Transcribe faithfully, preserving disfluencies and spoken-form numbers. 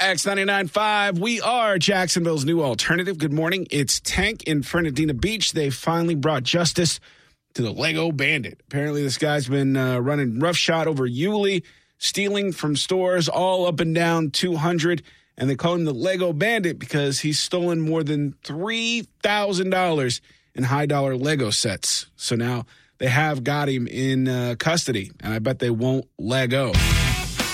X ninety-nine point five. We are Jacksonville's new alternative. Good morning. It's Tank in Fernandina Beach. They finally brought justice to the Lego Bandit. Apparently, this guy's been uh, running roughshod over Yulee, stealing from stores all up and down two hundred. And they call him the Lego Bandit because he's stolen more than three thousand dollars in high-dollar Lego sets. So now they have got him in uh, custody, and I bet they won't let go.